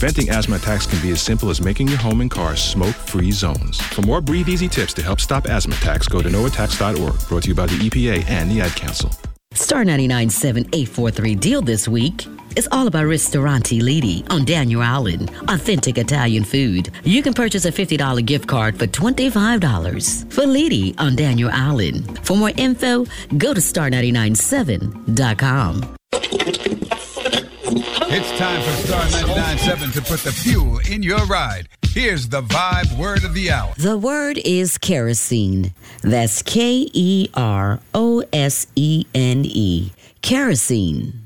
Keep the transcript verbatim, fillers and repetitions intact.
Preventing asthma attacks can be as simple as making your home and car smoke-free zones. For more Breathe Easy tips to help stop asthma attacks, go to no attacks dot org. Brought to you by the E P A and the Ad Council. Star ninety-nine point seven eight four three deal this week is all about Ristorante Lidi on Daniel Island. Authentic Italian food. You can purchase a fifty dollars gift card for twenty-five dollars for Lidi on Daniel Island. For more info, go to star ninety-nine point seven dot com. It's time for Star ninety-nine point seven to put the fuel in your ride. Here's the Vibe word of the hour. The word is kerosene. That's K E R O S E N E. Kerosene.